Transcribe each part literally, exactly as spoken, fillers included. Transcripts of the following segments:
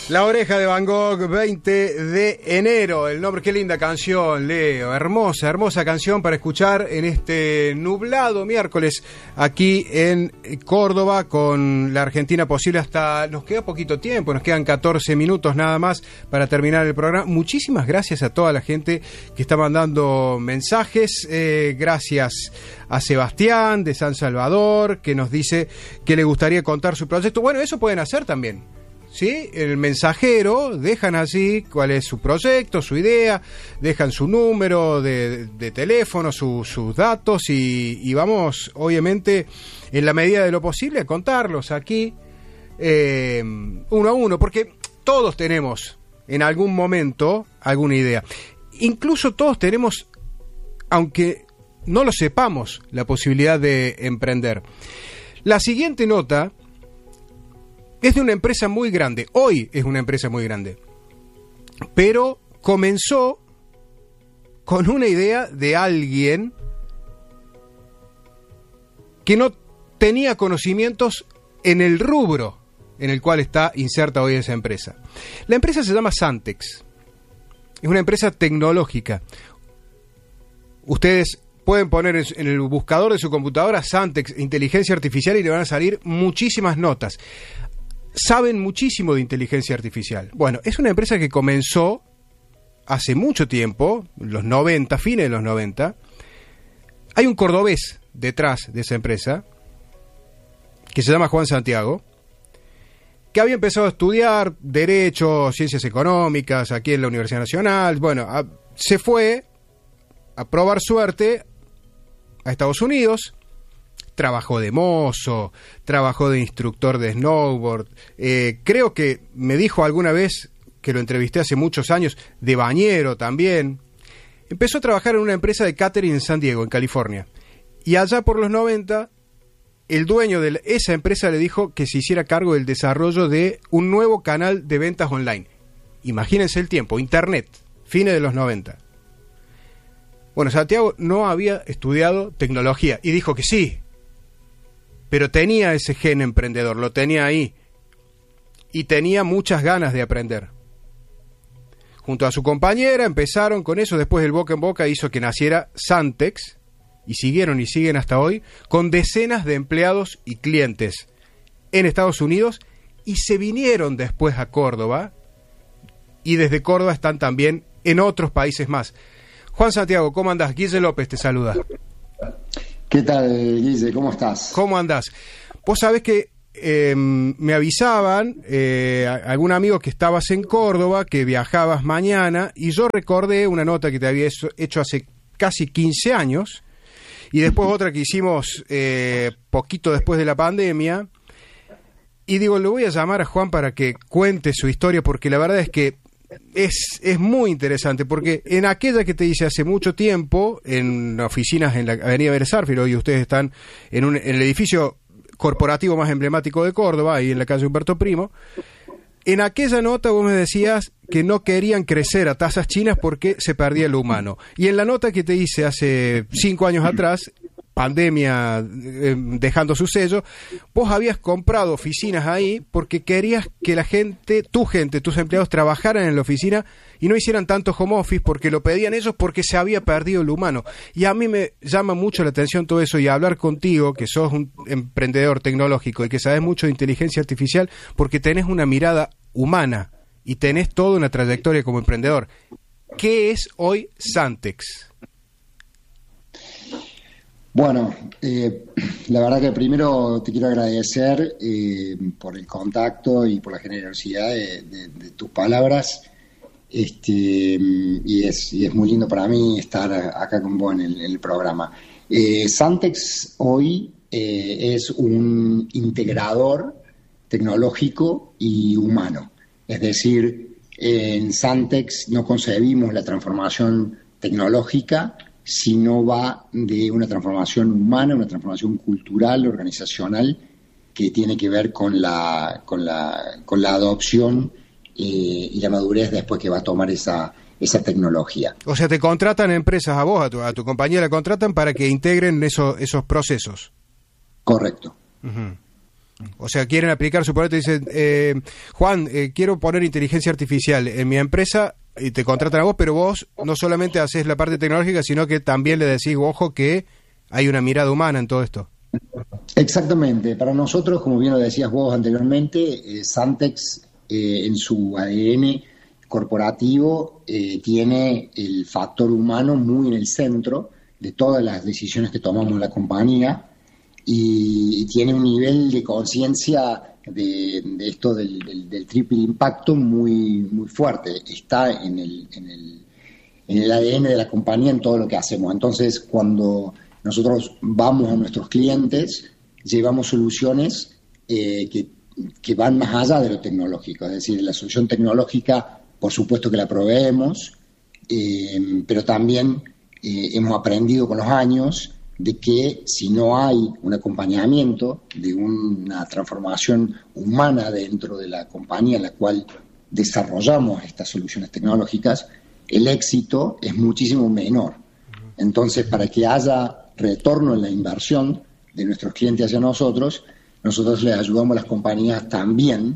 La Oreja de Van Gogh, veinte de enero. El nombre, qué linda canción, Leo. Hermosa, hermosa canción para escuchar en este nublado miércoles aquí en Córdoba, con la Argentina posible hasta... Nos queda poquito tiempo, nos quedan catorce minutos nada más para terminar el programa. Muchísimas gracias a toda la gente que está mandando mensajes. Eh, gracias a Sebastián de San Salvador, que nos dice que le gustaría contar su proyecto. Bueno, eso pueden hacer también. ¿Sí? El mensajero, dejan así cuál es su proyecto, su idea, dejan su número de, de teléfono, su, sus datos y, y vamos, obviamente, en la medida de lo posible, a contarlos aquí eh, uno a uno, porque todos tenemos en algún momento alguna idea. Incluso todos tenemos, aunque no lo sepamos, la posibilidad de emprender. La siguiente nota es de una empresa muy grande, hoy es una empresa muy grande, pero comenzó con una idea de alguien que no tenía conocimientos en el rubro en el cual está inserta hoy esa empresa. La empresa se llama Santex, es una empresa tecnológica. Ustedes pueden poner en el buscador de su computadora Santex Inteligencia Artificial y le van a salir muchísimas notas. Saben muchísimo de inteligencia artificial. Bueno, es una empresa que comenzó hace mucho tiempo, los noventa, fines de los noventa. Hay un cordobés detrás de esa empresa, que se llama Juan Santiago, que había empezado a estudiar Derecho, Ciencias Económicas, aquí en la Universidad Nacional. Bueno, a, se fue a probar suerte a Estados Unidos. Trabajó de mozo, trabajó de instructor de snowboard, eh, creo que me dijo alguna vez, que lo entrevisté hace muchos años, de bañero también. Empezó a trabajar en una empresa de catering en San Diego, en California. Y allá por los noventa, el dueño de esa empresa le dijo que se hiciera cargo del desarrollo de un nuevo canal de ventas online. Imagínense el tiempo, internet, fines de los noventa. Bueno, Santiago no había estudiado tecnología y dijo que sí, pero tenía ese gen emprendedor, lo tenía ahí, y tenía muchas ganas de aprender. Junto a su compañera empezaron con eso, después el boca en boca hizo que naciera Santex, y siguieron y siguen hasta hoy, con decenas de empleados y clientes en Estados Unidos, y se vinieron después a Córdoba, y desde Córdoba están también en otros países más. Juan Santiago, ¿cómo andás? Guille López te saluda. ¿Qué tal, Guille? ¿Cómo estás? ¿Cómo andás? Vos sabés que eh, me avisaban eh, algún amigo que estabas en Córdoba, que viajabas mañana, y yo recordé una nota que te había hecho hace casi quince años, y después otra que hicimos eh, poquito después de la pandemia, y digo, le voy a llamar a Juan para que cuente su historia, porque la verdad es que Es, es muy interesante, porque en aquella que te hice hace mucho tiempo, en oficinas en la avenida Beresarfield, hoy ustedes están en, un, en el edificio corporativo más emblemático de Córdoba, ahí en la calle Humberto Primo, en aquella nota vos me decías que no querían crecer a tasas chinas porque se perdía lo humano. Y en la nota que te hice hace cinco años atrás, pandemia eh, dejando su sello, vos habías comprado oficinas ahí porque querías que la gente, tu gente, tus empleados trabajaran en la oficina y no hicieran tanto home office porque lo pedían ellos, porque se había perdido lo humano. Y a mí me llama mucho la atención todo eso, y hablar contigo, que sos un emprendedor tecnológico y que sabes mucho de inteligencia artificial, porque tenés una mirada humana y tenés toda una trayectoria como emprendedor. ¿Qué es hoy Santex? Bueno, eh, la verdad que primero te quiero agradecer eh, por el contacto y por la generosidad de, de, de tus palabras, este, y, es, y es muy lindo para mí estar acá con vos en el, en el programa. Eh, Santex hoy eh, es un integrador tecnológico y humano, es decir, en Santex no concebimos la transformación tecnológica, sino va de una transformación humana, una transformación cultural, organizacional, que tiene que ver con la, con la, con la adopción eh, y la madurez después que va a tomar esa, esa tecnología. O sea, te contratan empresas a vos, a tu, a tu compañía la contratan para que integren eso, esos procesos. Correcto. Uh-huh. O sea, quieren aplicar, suponete, dicen, eh, Juan, eh, quiero poner inteligencia artificial en mi empresa y te contratan a vos, pero vos no solamente haces la parte tecnológica, sino que también le decís, ojo, que hay una mirada humana en todo esto. Exactamente. Para nosotros, como bien lo decías vos anteriormente, eh, Santex eh, en su A D N corporativo eh, tiene el factor humano muy en el centro de todas las decisiones que tomamos en la compañía y, y tiene un nivel de conciencia de, de esto del, del, del triple impacto muy, muy fuerte. Está en el, en, el, en el A D N de la compañía en todo lo que hacemos. Entonces, cuando nosotros vamos a nuestros clientes, llevamos soluciones eh, que, que van más allá de lo tecnológico. Es decir, la solución tecnológica, por supuesto que la proveemos, eh, pero también eh, hemos aprendido con los años de que si no hay un acompañamiento de una transformación humana dentro de la compañía en la cual desarrollamos estas soluciones tecnológicas, el éxito es muchísimo menor. Entonces, para que haya retorno en la inversión de nuestros clientes hacia nosotros, nosotros les ayudamos a las compañías también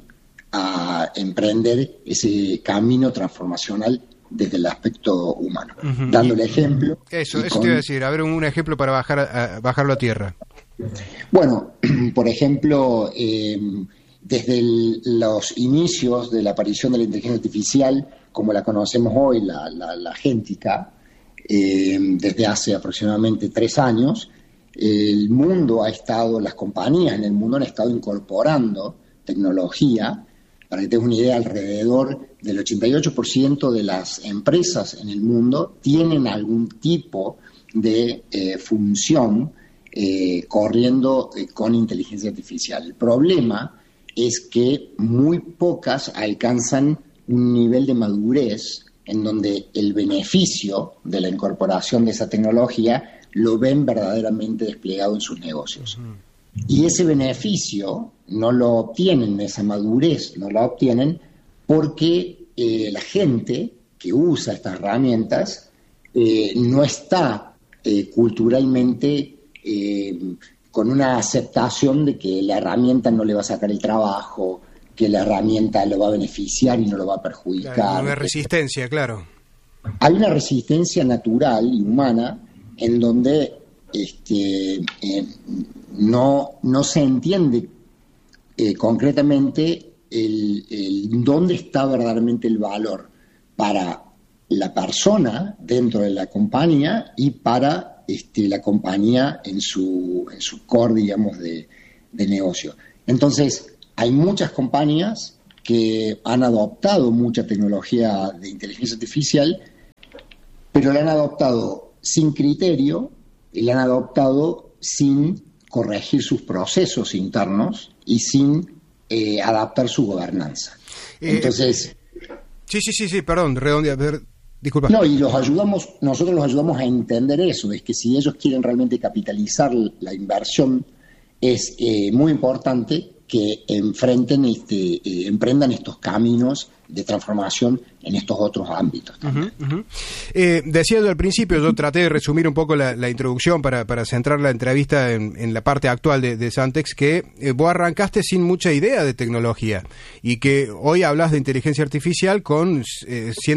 a emprender ese camino transformacional desde el aspecto humano, uh-huh. dándole ejemplo. Eso, eso con... te iba a decir, a ver un ejemplo para bajar a, bajarlo a tierra. Bueno, por ejemplo, eh, desde el, los inicios de la aparición de la inteligencia artificial, como la conocemos hoy, la, la, la agéntica, eh, desde hace aproximadamente tres años, el mundo ha estado, las compañías en el mundo han estado incorporando tecnología. Para que tengas una idea, alrededor del ochenta y ocho por ciento de las empresas en el mundo tienen algún tipo de eh, función eh, corriendo eh, con inteligencia artificial. El problema es que muy pocas alcanzan un nivel de madurez en donde el beneficio de la incorporación de esa tecnología lo ven verdaderamente desplegado en sus negocios. Uh-huh. Y ese beneficio no lo obtienen, esa madurez no la obtienen porque eh, la gente que usa estas herramientas eh, no está eh, culturalmente eh, con una aceptación de que la herramienta no le va a sacar el trabajo, que la herramienta lo va a beneficiar y no lo va a perjudicar. Claro, una resistencia, claro. Hay una resistencia natural y humana en donde este, eh, no, no se entiende eh, concretamente el, el dónde está verdaderamente el valor para la persona dentro de la compañía y para este, la compañía en su, en su core, digamos, de, de negocio. Entonces, hay muchas compañías que han adoptado mucha tecnología de inteligencia artificial, pero la han adoptado sin criterio y la han adoptado sin corregir sus procesos internos y sin eh, adaptar su gobernanza. Eh, Entonces... Sí, sí, sí, sí, perdón, redondea, disculpa. No, y los ayudamos, nosotros los ayudamos a entender eso, es que si ellos quieren realmente capitalizar la inversión, es eh, muy importante que enfrenten este, eh, emprendan estos caminos de transformación en estos otros ámbitos también. Uh-huh, uh-huh. Eh, decía yo al principio, yo traté de resumir un poco la, la introducción para, para centrar la entrevista en, en la parte actual de, de Santex, que eh, vos arrancaste sin mucha idea de tecnología y que hoy hablas de inteligencia artificial con eh, siendo